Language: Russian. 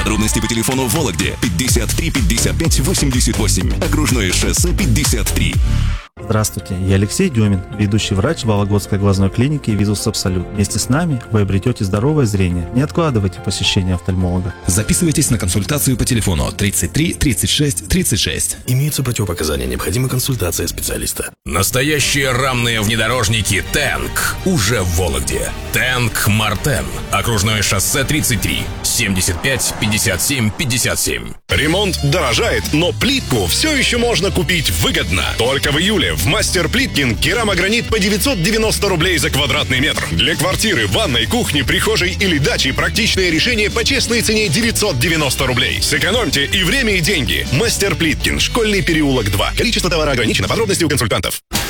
Подробности по телефону в Вологде 53 55 88. Окружное шоссе 53. Здравствуйте, я Алексей Демин, ведущий врач Вологодской глазной клиники «Визус Абсолют». Вместе с нами вы обретете здоровое зрение. Не откладывайте посещение офтальмолога. Записывайтесь на консультацию по телефону 33 36 36. Имеются противопоказания, необходима консультация специалиста. Настоящие рамные внедорожники «Тэнк» уже в Вологде. «Тэнк Мартен». Окружное шоссе 33. 75 57 57. Ремонт дорожает, но плитку все еще можно купить выгодно. Только в июле в Мастер Плиткин керамогранит по 990 рублей за квадратный метр. Для квартиры, ванной, кухни, прихожей или дачи практичное решение по честной цене 990 рублей. Сэкономьте и время, и деньги. Мастер Плиткин, Школьный переулок 2. Количество товара ограничено. Подробности у консультантов.